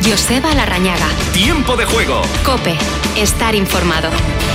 Joseba Larrañaga. Tiempo de juego. COPE. Estar informado.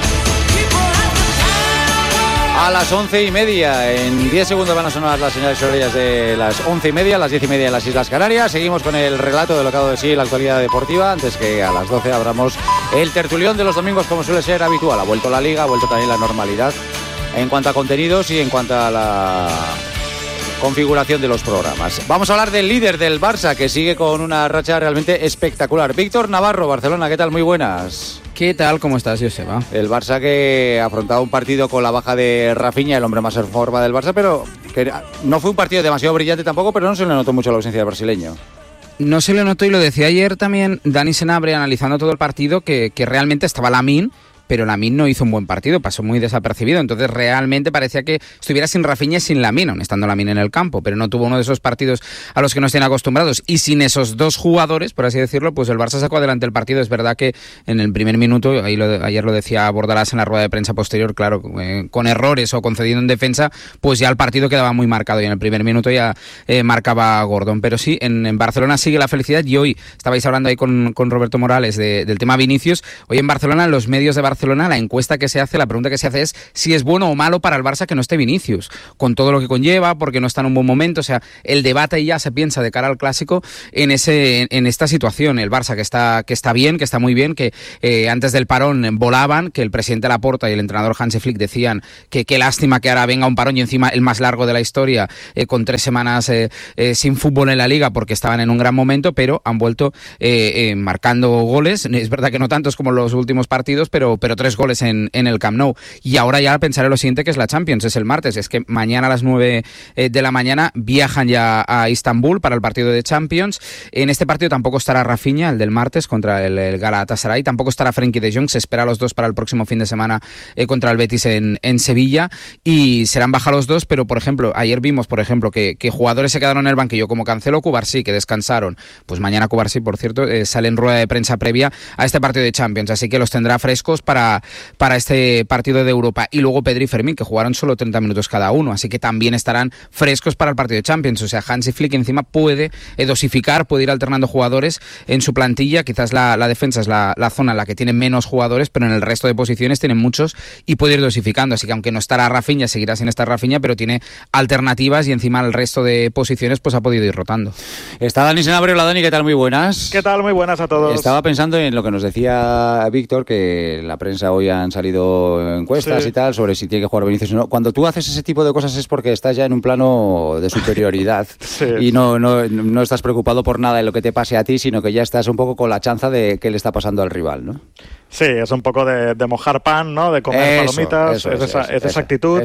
A las 11:30, en 10 segundos van a sonar las señales horarias de las 11:30, las 10:30 en las Islas Canarias. Seguimos con el relato de lo que ha dado de sí la actualidad deportiva, antes que a las 12 abramos el tertulión de los domingos, como suele ser habitual. Ha vuelto la Liga, ha vuelto también la normalidad en cuanto a contenidos y en cuanto a la configuración de los programas. Vamos a hablar del líder del Barça, que sigue con una racha realmente espectacular. Víctor Navarro, Barcelona, ¿qué tal? Muy buenas. ¿Qué tal? ¿Cómo estás, Joseba? El Barça que afrontaba un partido con la baja de Rafinha, el hombre más en forma del Barça, pero que no fue un partido demasiado brillante tampoco, pero no se le notó mucho la ausencia del brasileño. No se le notó, y lo decía ayer también Dani Senabre analizando todo el partido, que realmente estaba Lamine, pero Lamine no hizo un buen partido, pasó muy desapercibido, entonces realmente parecía que estuviera sin Rafinha y sin Lamine, aun estando Lamine en el campo, pero no tuvo uno de esos partidos a los que nos tienen acostumbrados, y sin esos dos jugadores, por así decirlo, pues el Barça sacó adelante el partido. Es verdad que en el primer minuto, ayer lo decía Bordalás en la rueda de prensa posterior, claro, con errores o concediendo en defensa, pues ya el partido quedaba muy marcado, y en el primer minuto ya marcaba Gordon, pero sí, en Barcelona sigue la felicidad, y hoy estabais hablando ahí con Roberto Morales del tema Vinicius. Hoy en Barcelona, en los medios de Barcelona, la encuesta que se hace, la pregunta que se hace es si es bueno o malo para el Barça que no esté Vinicius, con todo lo que conlleva, porque no está en un buen momento. O sea, el debate ya se piensa de cara al Clásico en esta situación. El Barça que está bien, que está muy bien, que antes del parón volaban, que el presidente Laporta y el entrenador Hansi Flick decían que qué lástima que ahora venga un parón, y encima el más largo de la historia, con 3 semanas sin fútbol en la Liga, porque estaban en un gran momento, pero han vuelto marcando goles. Es verdad que no tantos como los últimos partidos, pero 3 goles en el Camp Nou. Y ahora ya pensaré lo siguiente, que es la Champions, es el martes. Es que mañana a las 9 de la mañana viajan ya a Istambul para el partido de Champions. En este partido tampoco estará Rafinha, el del martes, contra el Galatasaray. Tampoco estará Frenkie de Jong. Se espera a los dos para el próximo fin de semana contra el Betis en Sevilla. Y serán baja los dos, pero por ejemplo, ayer vimos, que jugadores se quedaron en el banquillo, como Cancelo o Cubarsí, que descansaron. Pues mañana Cubarsí, por cierto, sale en rueda de prensa previa a este partido de Champions. Así que los tendrá frescos para este partido de Europa. Y luego Pedri y Fermín, que jugaron solo 30 minutos cada uno, así que también estarán frescos para el partido de Champions. O sea, Hansi Flick encima puede dosificar, puede ir alternando jugadores en su plantilla. Quizás la defensa es la zona en la que tiene menos jugadores, pero en el resto de posiciones tienen muchos y puede ir dosificando. Así que aunque no estará Rafinha, seguirá sin estar Rafinha, pero tiene alternativas, y encima el resto de posiciones pues ha podido ir rotando. Está Dani Senabre. Hola Dani, ¿qué tal? Muy buenas. ¿Qué tal? Muy buenas a todos. Estaba pensando en lo que nos decía Víctor, que la prensa hoy han salido encuestas y tal sobre si tiene que jugar Vinicius o no. Cuando tú haces ese tipo de cosas es porque estás ya en un plano de superioridad y no estás preocupado por nada de lo que te pase a ti, sino que ya estás un poco con la chanza de qué le está pasando al rival, ¿no? Sí, es un poco de mojar pan, ¿no? De comer palomitas, esa actitud.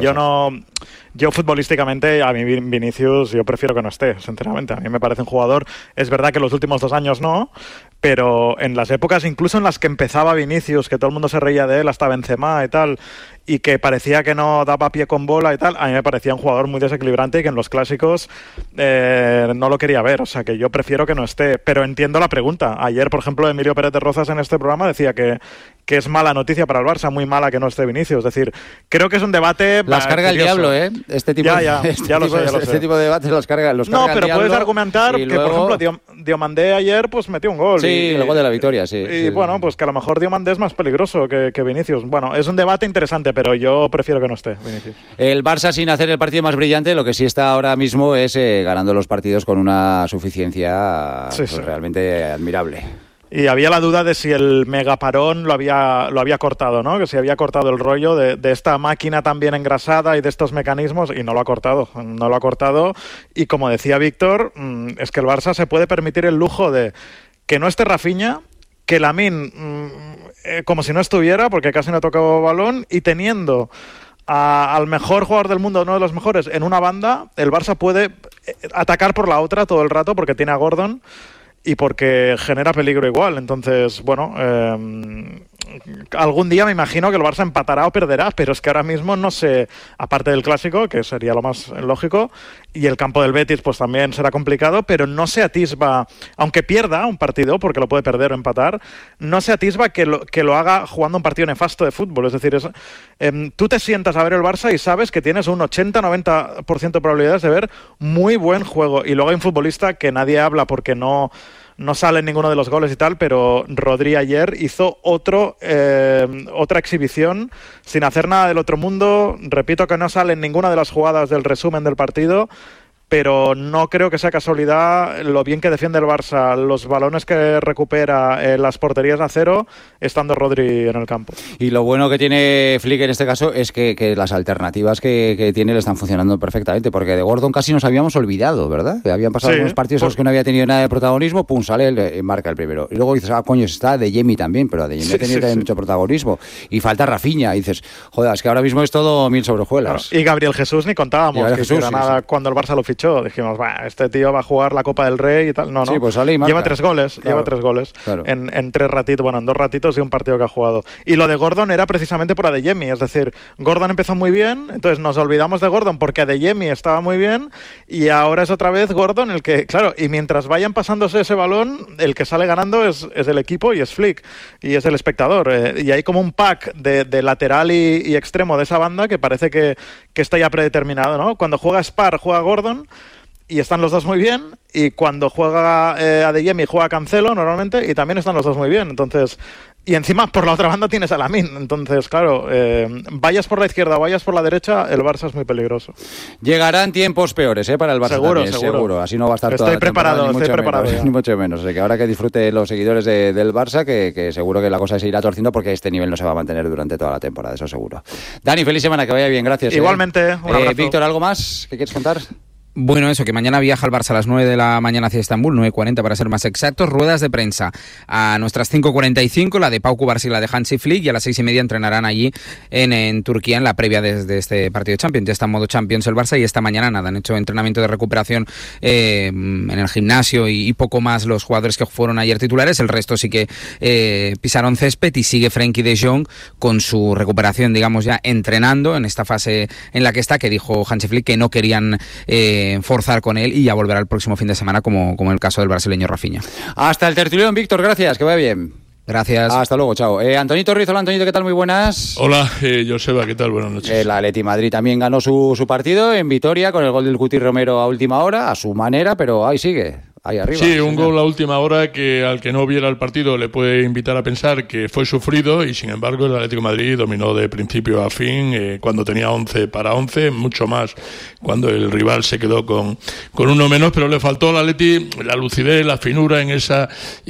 Yo futbolísticamente, a mí Vinicius, yo prefiero que no esté, sinceramente. A mí me parece un jugador, es verdad que los últimos 2 años no, pero en las épocas, incluso en las que empezaba Vinicius, que todo el mundo se reía de él, hasta Benzema y tal, y que parecía que no daba pie con bola y tal, a mí me parecía un jugador muy desequilibrante y que en los clásicos no lo quería ver. O sea, que yo prefiero que no esté, pero entiendo la pregunta. Ayer, por ejemplo, Emilio Pérez de Rozas en este programa decía que es mala noticia para el Barça, muy mala que no esté Vinicius. Es decir, creo que es un debate las carga el diablo, ¿eh? Este tipo de debates los carga el diablo. No, pero puedes argumentar que, luego, por ejemplo, Diomandé ayer pues metió un gol. Sí, el gol de la victoria, sí. Y bueno, pues que a lo mejor Diomandé es más peligroso que Vinicius. Bueno, es un debate interesante, pero yo prefiero que no esté Vinicius. El Barça, sin hacer el partido más brillante, lo que sí está ahora mismo es ganando los partidos con una suficiencia realmente admirable. Y había la duda de si el megaparón lo había cortado, ¿no? Que si había cortado el rollo de esta máquina tan bien engrasada y de estos mecanismos, y no lo ha cortado. Y como decía Víctor, es que el Barça se puede permitir el lujo de que no esté Rafinha, que Lamine como si no estuviera, porque casi no ha tocado balón, y teniendo al mejor jugador del mundo, uno de los mejores, en una banda, el Barça puede atacar por la otra todo el rato porque tiene a Gordon y porque genera peligro igual. Entonces, bueno, algún día me imagino que el Barça empatará o perderá, pero es que ahora mismo no sé, aparte del Clásico, que sería lo más lógico, y el campo del Betis pues también será complicado, pero no se atisba, aunque pierda un partido, porque lo puede perder o empatar, no se atisba que lo haga jugando un partido nefasto de fútbol. Es decir, tú te sientas a ver el Barça y sabes que tienes un 80-90% de probabilidades de ver muy buen juego, y luego hay un futbolista que nadie habla porque no no sale ninguno de los goles y tal, pero Rodri ayer hizo otra exhibición sin hacer nada del otro mundo. Repito que no sale en ninguna de las jugadas del resumen del partido, pero no creo que sea casualidad lo bien que defiende el Barça, los balones que recupera, las porterías a cero, estando Rodri en el campo. Y lo bueno que tiene Flick en este caso es que las alternativas que tiene le están funcionando perfectamente, porque de Gordon casi nos habíamos olvidado, ¿verdad? Habían pasado algunos partidos en los que no había tenido nada de protagonismo, pum, sale él, marca el primero. Y luego dices, coño, está Adeyemi también, pero Adeyemi ha tenido también mucho protagonismo. Y falta Rafinha, y dices, joder, es que ahora mismo es todo mil sobre hojuelas. Claro. Y Gabriel Jesús ni contábamos que era nada cuando el Barça lo fichó. Dijimos, este tío va a jugar la Copa del Rey y tal. No. Sí, pues sale y marca. Lleva 3 goles, claro. en 3 ratitos, bueno, en 2 ratitos y un partido que ha jugado. Y lo de Gordon era precisamente por Adeyemi, es decir, Gordon empezó muy bien, entonces nos olvidamos de Gordon porque Adeyemi estaba muy bien y ahora es otra vez Gordon el que, claro, y mientras vayan pasándose ese balón, el que sale ganando es el equipo y es Flick y es el espectador. Y hay como un pack de lateral y extremo de esa banda que parece que está ya predeterminado, ¿no? Cuando juega Spar, juega Gordon y están los dos muy bien, y cuando juega Adeyemi juega Cancelo normalmente y también están los dos muy bien. Entonces, y encima por la otra banda tienes a Lamine. Entonces, claro, vayas por la izquierda o vayas por la derecha, el Barça es muy peligroso. Llegarán tiempos peores para el Barça seguro. Así no va a estar estoy preparado, ni mucho menos. O sea, que ahora que disfruten los seguidores del Barça, que seguro que la cosa se irá torciendo porque este nivel no se va a mantener durante toda la temporada, eso seguro. Dani, feliz semana, que vaya bien, gracias. Igualmente, un abrazo. Víctor, ¿algo más que quieres contar? Bueno, eso, que mañana viaja el Barça a las 9 de la mañana hacia Estambul, 9:40 para ser más exactos. Ruedas de prensa a nuestras 5:45, la de Pau Cubarsí y la de Hansi Flick, y a las 6:30 entrenarán allí en Turquía en la previa de este partido de Champions. Ya está en modo Champions el Barça y esta mañana nada, han hecho entrenamiento de recuperación en el gimnasio y poco más los jugadores que fueron ayer titulares. El resto sí que pisaron césped y sigue Frenkie de Jong con su recuperación, digamos, ya entrenando en esta fase en la que está, que dijo Hansi Flick que no querían forzar con él y ya volverá el próximo fin de semana como el caso del brasileño Rafinha. Hasta el tertulión, Víctor, gracias, que vaya bien. Gracias. Hasta luego, chao. Antonito Ruiz, hola Antonito, ¿qué tal? Muy buenas. Hola, Joseba, ¿qué tal? Buenas noches. El Atleti Madrid también ganó su partido en Vitoria con el gol del Guti Romero a última hora, a su manera, pero ahí sigue. Ahí arriba, sí, un gol a última hora que al que no viera el partido le puede invitar a pensar que fue sufrido, y sin embargo el Atlético de Madrid dominó de principio a fin cuando tenía 11 para 11, mucho más cuando el rival se quedó con uno menos, pero le faltó al Atleti la lucidez, la finura en esa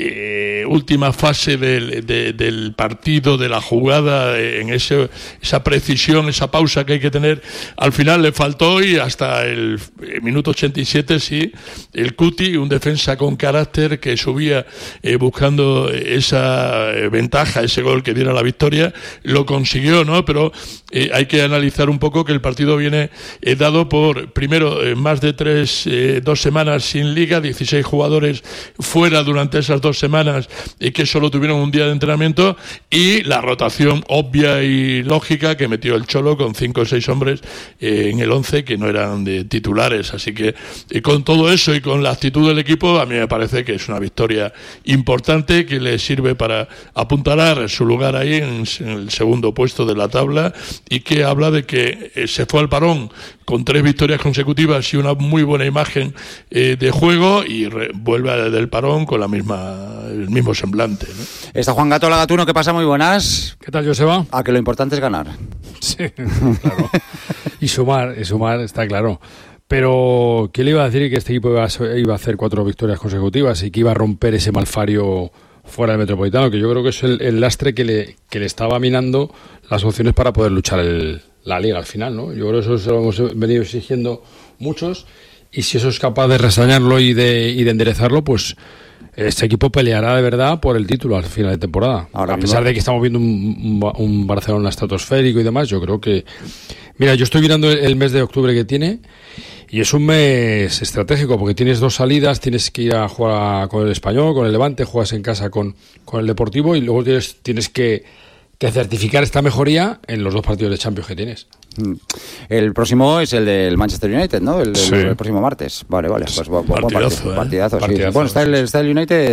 última fase del partido, de la jugada, en esa precisión, esa pausa que hay que tener. Al final le faltó, y hasta el minuto 87 sí, el Guti, un defensa con carácter que subía buscando esa ventaja, ese gol que diera la victoria, lo consiguió, ¿no? Pero hay que analizar un poco que el partido viene dado por, primero, más de 2 semanas sin liga, 16 jugadores fuera durante esas 2 semanas que solo tuvieron un día de entrenamiento, y la rotación obvia y lógica que metió el Cholo con 5 o 6 hombres en el 11 que no eran de titulares. Así que con todo eso y con la actitud del equipo, a mí me parece que es una victoria importante que le sirve para apuntalar su lugar ahí en el segundo puesto de la tabla, y que habla de que se fue al parón con 3 victorias consecutivas y una muy buena imagen de juego, y vuelve del parón con el mismo semblante, ¿no? Está Juan Gato Lagatuno, ¿qué pasa? Muy buenas. ¿Qué tal, Joseba? Que lo importante es ganar. Sí, claro. y sumar, está claro. Pero ¿quién le iba a decir que este equipo iba a hacer 4 victorias consecutivas y que iba a romper ese malfario fuera del Metropolitano? Que yo creo que es el lastre que le estaba minando las opciones para poder luchar la Liga al final, ¿no? Yo creo que eso se lo hemos venido exigiendo muchos, y si eso es capaz de resañarlo y de enderezarlo, pues este equipo peleará de verdad por el título al final de temporada. A pesar de que estamos viendo un Barcelona estratosférico y demás, yo creo que... Mira, yo estoy mirando el mes de octubre que tiene, y es un mes estratégico porque tienes 2 salidas, tienes que ir a jugar con el Español, con el Levante, juegas en casa con el Deportivo, y luego tienes que certificar esta mejoría en los 2 partidos de Champions que tienes. El próximo es el del Manchester United, ¿no? El próximo martes. Vale. Pues partidazo, sí. Bueno, está el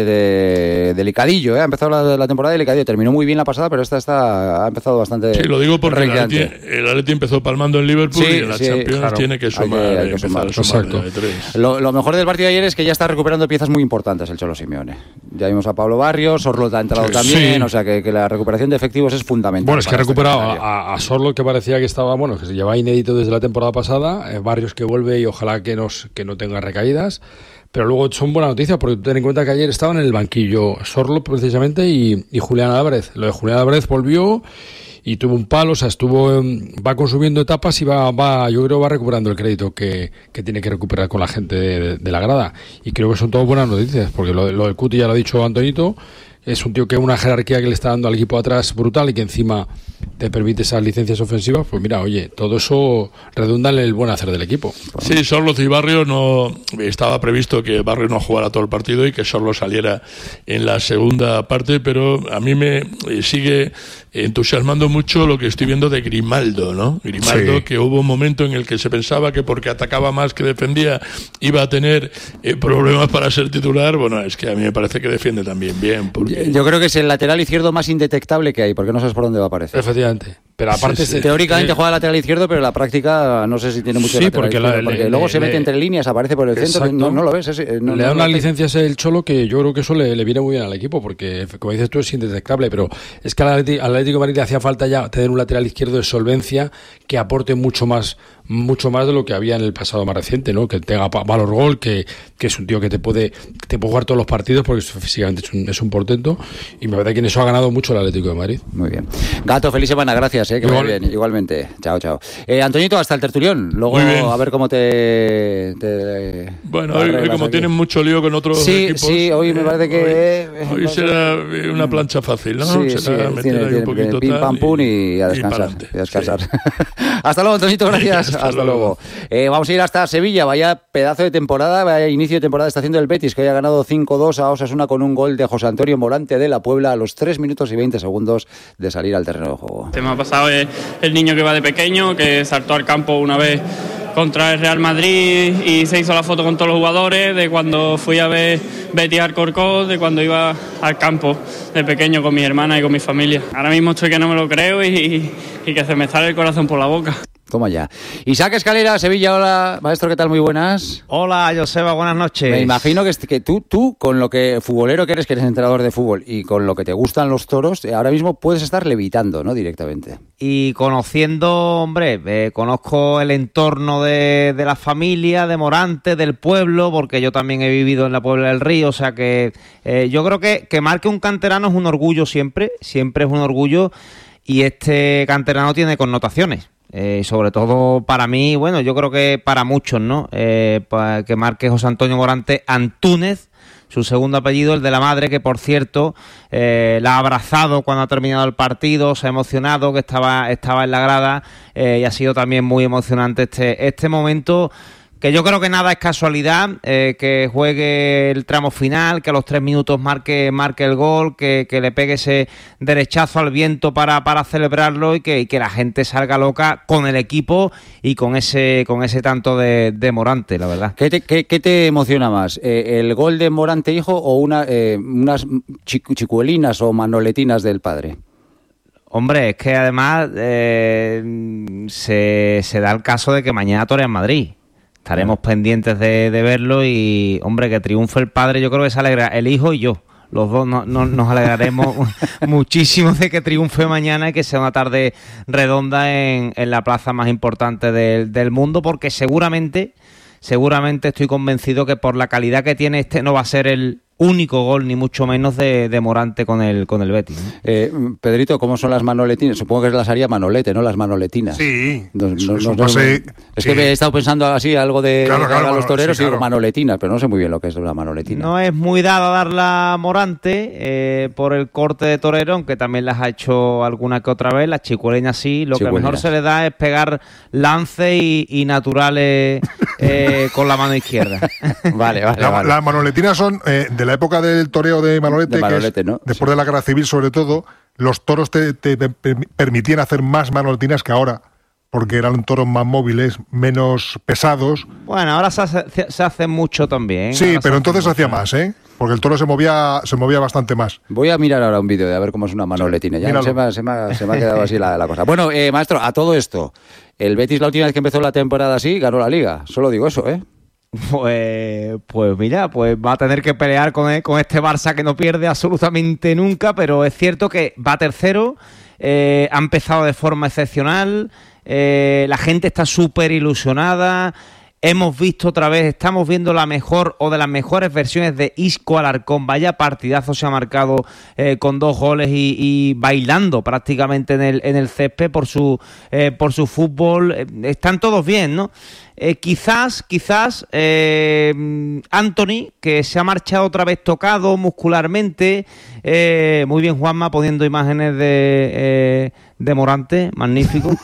United delicadillo, ¿eh? Ha empezado la temporada delicadillo. Terminó muy bien la pasada, pero esta ha empezado bastante... Sí, lo digo porque el Atleti empezó palmando en Liverpool y en la Champions tiene que sumar. Hay que sumar. Exacto. Lo mejor del partido de ayer es que ya está recuperando piezas muy importantes el Cholo Simeone. Ya vimos a Pablo Barrios, Sorloth ha entrado también, o sea que la recuperación de efectivos es fundamental. Bueno, es que ha recuperado a Sorloth, que parecía que estaba, que se llevaba inédito desde la temporada pasada, Barrios que vuelve y ojalá que no tenga recaídas, pero luego son buenas noticias porque ten en cuenta que ayer estaban en el banquillo Sorloth precisamente y Julián Álvarez. Lo de Julián Álvarez volvió y tuvo un palo, o sea, va consumiendo etapas y yo creo va recuperando el crédito que tiene que recuperar con la gente de la grada. Y creo que son todas buenas noticias, porque lo del Cuti ya lo ha dicho Antoñito, es un tío que una jerarquía que le está dando al equipo atrás brutal y que encima te permite esas licencias ofensivas, pues mira, oye, todo eso redunda en el buen hacer del equipo. Sí, Sorloth y Barrios no estaba previsto que Barrios no jugara todo el partido y que Sorloth saliera en la segunda parte, pero a mí me sigue entusiasmando mucho lo que estoy viendo de Grimaldo, ¿no? Grimaldo, que hubo un momento en el que se pensaba que porque atacaba más que defendía iba a tener problemas para ser titular. Bueno, es que a mí me parece que defiende también bien. Yo creo que es el lateral izquierdo más indetectable que hay, porque no sabes por dónde va a aparecer. Efectivamente. Pero aparte teóricamente juega lateral izquierdo, pero en la práctica no sé si tiene mucho lateral izquierdo, porque luego se mete entre líneas, aparece por el centro, no lo ves. Le da unas licencias el Cholo que yo creo que eso le viene muy bien al equipo, porque como dices tú es indetectable, pero es que al Atlético de Madrid le hacía falta ya tener un lateral izquierdo de solvencia que aporte mucho más de lo que había en el pasado más reciente, ¿no? Que tenga valor gol, que es un tío que te puede jugar todos los partidos porque físicamente es un portento, y me parece que en eso ha ganado mucho el Atlético de Madrid. Muy bien. Gato, feliz semana, gracias, que vaya bien, igualmente. Chao. Antoñito, hasta el tertulión. Luego a ver cómo te bueno, hoy como tienen mucho lío con otros equipos. Sí, hoy me parece que hoy será una plancha fácil, ¿no? Será meter ahí un poquito pim pam pum y a descansar. Hasta luego, Antoñito, gracias. Hasta luego. Vamos a ir hasta Sevilla. Vaya pedazo de temporada, vaya inicio de temporada está haciendo el Betis, que hoy ha ganado 5-2 a Osasuna con un gol de José Antonio Morante de la Puebla a los 3 minutos y 20 segundos de salir al terreno de juego. Me ha pasado el niño que va de pequeño, que saltó al campo una vez contra el Real Madrid y se hizo la foto con todos los jugadores, de cuando fui a ver Betis Alcorcón, de cuando iba al campo de pequeño con mi hermana y con mi familia. Ahora mismo estoy que no me lo creo y que se me sale el corazón por la boca. Toma ya. Isaac Escalera, Sevilla, hola, maestro, ¿qué tal? Muy buenas. Hola, Joseba, buenas noches. Me imagino que tú, con lo que futbolero que eres entrenador de fútbol y con lo que te gustan los toros, ahora mismo puedes estar levitando, ¿no? Directamente. Y conociendo, conozco el entorno de la familia, de Morante, del pueblo, porque yo también he vivido en la Puebla del Río, o sea que yo creo que marque un canterano es un orgullo siempre es un orgullo, y este canterano tiene connotaciones. Sobre todo para mí, bueno, yo creo que para muchos, ¿no? Que marque José Antonio Morante Antúnez, su segundo apellido, el de la madre, que por cierto la ha abrazado cuando ha terminado el partido, se ha emocionado, que estaba en la grada, y ha sido también muy emocionante este momento, que yo creo que nada es casualidad, que juegue el tramo final, que a los 3 minutos marque el gol, que le pegue ese derechazo al viento para celebrarlo, y que la gente salga loca con el equipo y con ese tanto de Morante, la verdad. ¿Qué te emociona más? ¿El gol de Morante hijo o unas chicuelinas o manoletinas del padre? Hombre, es que además se da el caso de que mañana torea en Madrid. Estaremos pendientes de verlo y, hombre, que triunfe el padre, yo creo que se alegra el hijo y yo. Los dos nos alegraremos muchísimo de que triunfe mañana y que sea una tarde redonda en la plaza más importante del mundo, porque seguramente estoy convencido que por la calidad que tiene no va a ser el único gol, ni mucho menos, de Morante con el Betis, ¿no? Pedrito, ¿cómo son las manoletinas? Supongo que las haría Manolete, ¿no? Las manoletinas. Sí. Es que he estado pensando así algo de los toreros y digo manoletinas, pero no sé muy bien lo que es una manoletina. No es muy dado a darla a Morante por el corte de torero, aunque también las ha hecho alguna que otra vez. Las chicuelinas sí. Lo que mejor se le da es pegar lances y naturales con la mano izquierda. Vale. Las manoletinas son de la época del toreo de Manolete, que es, ¿no? Después de la guerra civil, sobre todo, los toros te permitían hacer más manoletinas que ahora, porque eran toros más móviles, menos pesados. Bueno, ahora se hace mucho también. Sí, ahora pero entonces hacía más, ¿eh? Porque el toro se movía bastante más. Voy a mirar ahora un vídeo de a ver cómo es una manoletina. Ya se me ha quedado así la cosa. Bueno, maestro, a todo esto, el Betis la última vez que empezó la temporada así, ganó la Liga. Solo digo eso, ¿eh? Pues mira, pues va a tener que pelear con este Barça que no pierde absolutamente nunca, pero es cierto que va tercero, ha empezado de forma excepcional, la gente está súper ilusionada. Hemos visto otra vez, estamos viendo la mejor o de las mejores versiones de Isco Alarcón. Vaya partidazo se ha marcado con 2 goles y bailando prácticamente en el césped por su fútbol. Están todos bien, ¿no? Quizás Anthony, que se ha marchado otra vez tocado muscularmente. Muy bien, Juanma, poniendo imágenes de Morante, magnífico,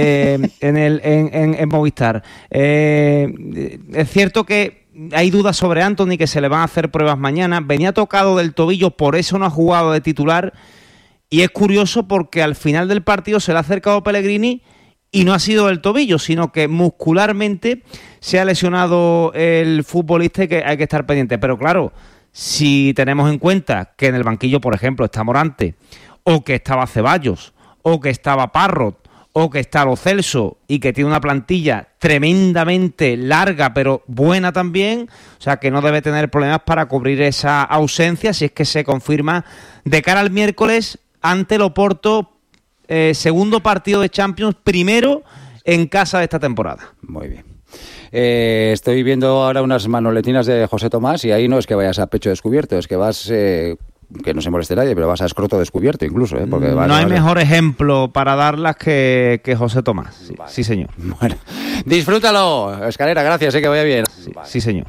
en Movistar. Es cierto que hay dudas sobre Anthony, que se le van a hacer pruebas mañana. Venía tocado del tobillo, por eso no ha jugado de titular. Y es curioso porque al final del partido se le ha acercado Pellegrini y no ha sido del tobillo, sino que muscularmente se ha lesionado el futbolista y que hay que estar pendiente. Pero claro, si tenemos en cuenta que en el banquillo, por ejemplo, está Morante, o que estaba Ceballos, o que estaba Parrot, o que está Lo Celso, y que tiene una plantilla tremendamente larga, pero buena también, o sea que no debe tener problemas para cubrir esa ausencia, si es que se confirma de cara al miércoles ante el Oporto. Segundo partido de Champions, primero en casa de esta temporada. Muy bien. Estoy viendo ahora unas manoletinas de José Tomás y ahí no es que vayas a pecho descubierto, es que vas, que no se moleste nadie, pero vas a escroto descubierto incluso. Porque no hay mejor ejemplo para darlas que José Tomás. Sí, vale. Sí, señor. Bueno, disfrútalo. Escalera, gracias, que vaya bien. Sí, señor.